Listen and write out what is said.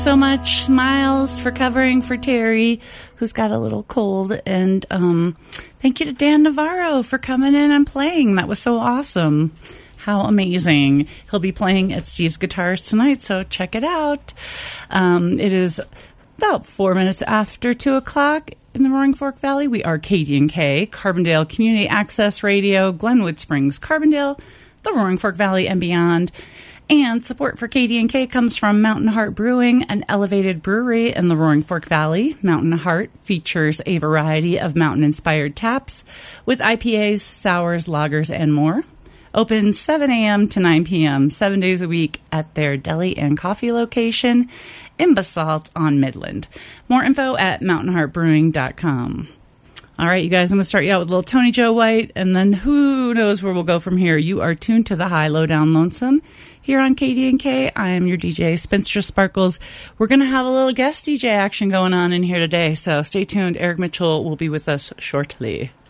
So much, Miles, for covering for Terry, who's got a little cold. And thank you to Dan Navarro for coming in and playing. That was so awesome. How amazing. He'll be playing at Steve's Guitars tonight, so check it out. It is about 4 minutes after 2 o'clock in the Roaring Fork Valley. We are KDNK, Carbondale Community Access Radio, Glenwood Springs, Carbondale, the Roaring Fork Valley, and beyond. And support for KDNK comes from Mountain Heart Brewing, an elevated brewery in the Roaring Fork Valley. Mountain Heart features a variety of mountain-inspired taps with IPAs, sours, lagers, and more. Open 7 a.m. to 9 p.m., 7 days a week at their deli and coffee location in Basalt on Midland. More info at mountainheartbrewing.com. All right, you guys, I'm going to start you out with a little Tony Joe White, and then who knows where we'll go from here. You are tuned to the High Low Down Lonesome here on KDNK. I am your DJ, Spinster Sparkles. We're going to have a little guest DJ action going on in here today, so stay tuned. Eric Mitchell will be with us shortly.